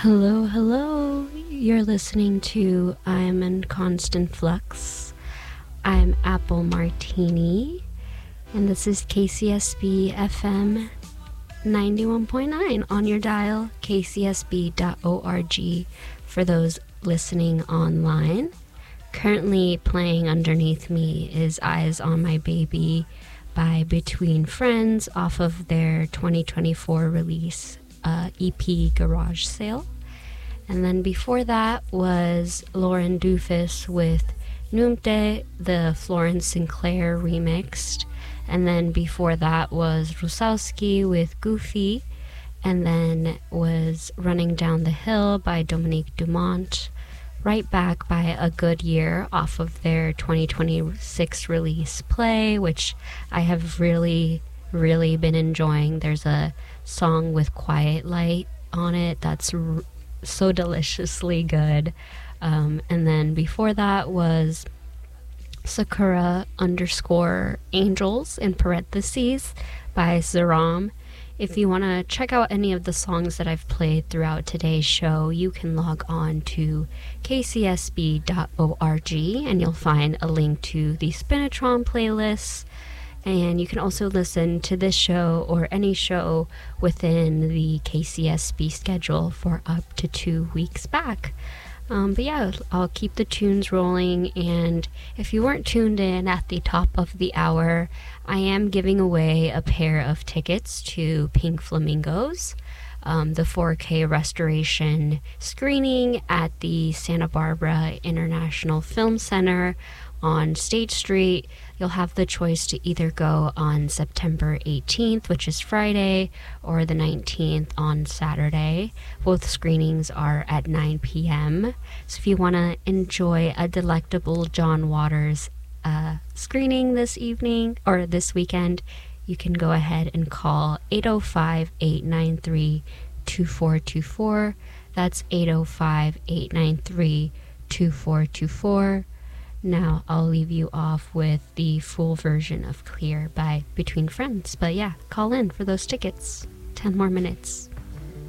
Hello, hello. You're listening to I'm in Constant Flux. I'm Apple Martini, and this is KCSB FM 91.9 on your dial, kcsb.org for those listening online. Currently playing underneath me is Eyes on My Baby by Between Friends off of their 2024 release EP Garage Sale. And then before that was Lauren Doofus with Numte, the Florence Sinclair remixed. And then before that was Rusowski with Goofy. And then was Running Down the Hill by Dominique Dumont. Right Back by A Good Year off of their 2026 release Play, which I have really been enjoying. There's a song with Quiet Light on it that's so deliciously good. And then before that was Sakura _Angels in parentheses by Zeram. If you want to check out any of the songs that I've played throughout today's show, you can log on to kcsb.org and you'll find a link to the Spinatron playlists. And you can also listen to this show or any show within the KCSB schedule for up to 2 weeks back. But yeah, I'll keep the tunes rolling, and if you weren't tuned in at the top of the hour, I am giving away a pair of tickets to Pink Flamingos, the 4K restoration screening at the Santa Barbara International Film Center on State Street. You'll have the choice to either go on September 18th, which is Friday, or the 19th on Saturday. Both screenings are at 9 p.m. So if you want to enjoy a delectable John Waters screening this evening or this weekend, you can go ahead and call 805-893-2424. That's 805-893-2424. Now I'll leave you off with the full version of Clear by Between Friends. But yeah, call in for those tickets. 10 more minutes.